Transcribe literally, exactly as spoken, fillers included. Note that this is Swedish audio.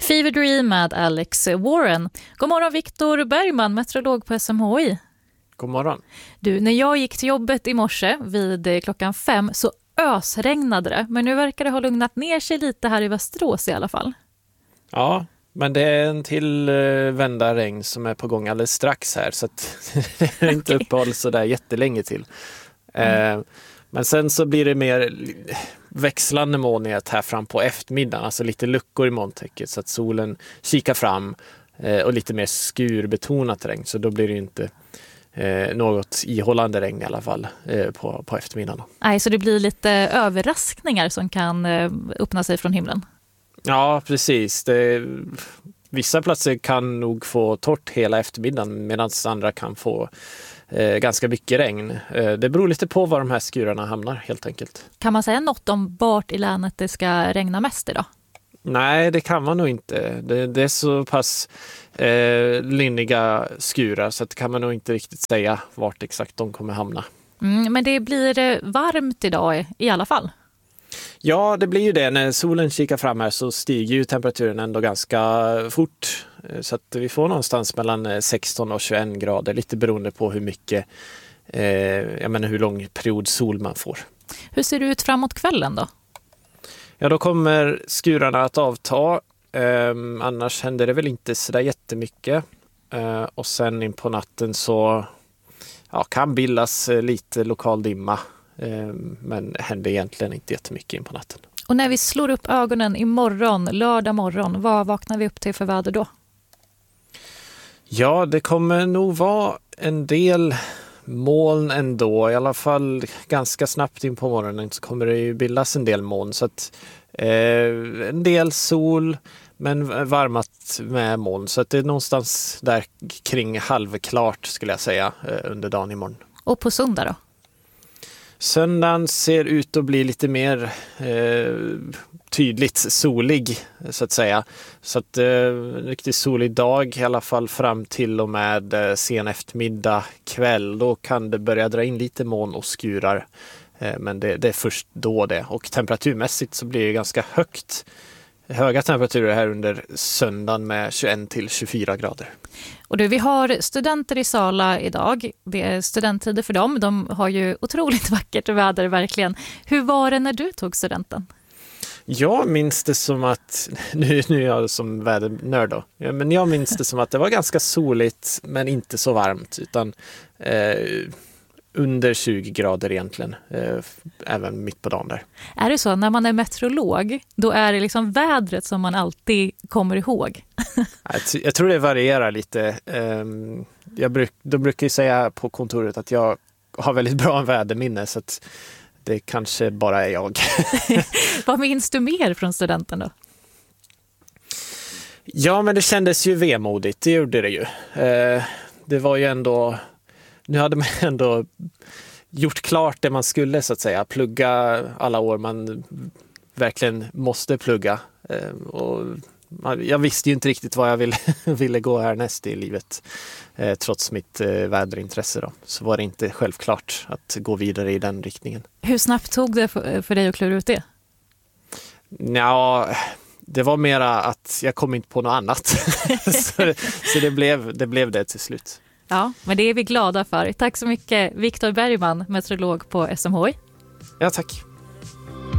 Fever Dream med Alex Warren. God morgon Viktor Bergman, meteorolog på S M H I. God morgon. Du, när jag gick till jobbet i morse vid klockan fem så ösregnade det. Men nu verkar det ha lugnat ner sig lite här i Västerås i alla fall. Ja, men det är en till uh, vända regn som är på gång alldeles strax här. Så att det är inte okay. Uppehåll så där jättelänge till. Mm. Uh, men sen så blir det mer växlande molnighet här fram på eftermiddagen. Alltså lite luckor i molntäcket så att solen kikar fram uh, och lite mer skurbetonat regn. Så då blir det ju inte uh, något ihållande regn i alla fall uh, på, på eftermiddagen. Nej, så det blir lite överraskningar som kan uh, öppna sig från himlen. Ja, precis. Det, vissa platser kan nog få torrt hela eftermiddagen medan andra kan få eh, ganska mycket regn. Eh, det beror lite på var de här skurarna hamnar helt enkelt. Kan man säga något om vart i länet det ska regna mest idag? Nej, det kan man nog inte. Det, det är så pass eh, lynniga skurar så att kan man nog inte riktigt säga vart exakt de kommer hamna. Mm, men det blir varmt idag i alla fall. Ja, det blir ju det. När solen kikar fram här så stiger ju temperaturen ändå ganska fort. Så att vi får någonstans mellan sexton och tjugoett grader. Lite beroende på hur mycket, eh, jag menar hur lång period sol man får. Hur ser det ut framåt kvällen då? Ja, då kommer skurarna att avta. Eh, annars händer det väl inte så där jättemycket. Eh, och sen in på natten så ja, kan bildas lite lokal dimma. Men händer egentligen inte jättemycket in på natten. Och när vi slår upp ögonen imorgon, lördag morgon, vad vaknar vi upp till för väder då? Ja, det kommer nog vara en del moln ändå. I alla fall ganska snabbt in på morgonen så kommer det ju bildas en del moln. Så att, eh, en del sol men varmat med moln. Så att det är någonstans där kring halvklart skulle jag säga under dagen imorgon. Och på söndag då? Söndagen ser ut att bli lite mer eh, tydligt solig så att säga. Så att eh, en riktigt solig dag i alla fall fram till och med eh, sen eftermiddag kväll. Då kan det börja dra in lite moln och skurar. Eh, men det, det är först då det. Och temperaturmässigt så blir det ganska högt. Höga temperaturer här under söndagen med tjugoett till tjugofyra grader. Och du, vi har studenter i Sala idag. Det är studenttider för dem. De har ju otroligt vackert väder verkligen. Hur var det när du tog studenten? Jag minns det som att, nu, nu är jag som vädernörd då, ja, men jag minns det som att det var ganska soligt men inte så varmt utan eh, under tjugo grader egentligen, eh, även mitt på dagen där. Är det så, när man är meteorolog, då är det liksom vädret som man alltid kommer ihåg? jag, t- jag tror det varierar lite. Eh, jag bruk, de brukar ju säga på kontoret att jag har väldigt bra väderminne så att det kanske bara är jag. Vad minns du mer från studenten då? Ja, men det kändes ju vemodigt, det gjorde det ju. Eh, det var ju ändå... Nu hade man ändå gjort klart det man skulle så att säga. Plugga alla år man verkligen måste plugga. Och jag visste ju inte riktigt vad jag ville, ville gå härnäst i livet. Trots mitt väderintresse då. Så var det inte självklart att gå vidare i den riktningen. Hur snabbt tog det för dig att klura ut det? Ja, det var mera att jag kom inte på något annat. så så det, blev, det blev det till slut. Ja, men det är vi glada för. Tack så mycket Viktor Bergman, meteorolog på S M H I. Ja, tack.